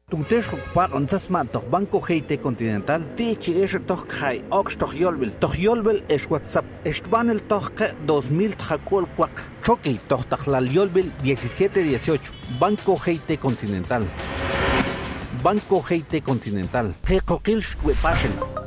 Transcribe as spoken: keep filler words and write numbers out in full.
Tuntesh ocupar onzas man toch Banco G T Continental. Tichi es toch kai ox toch yolbel. Toch yolbel es WhatsApp. Estban el toch dos mil tjacol cuac. Choque toch tajlal yolbel diecisiete dieciocho. Banco G T Continental. Banco G T Continental. Que coquil shwe pashen.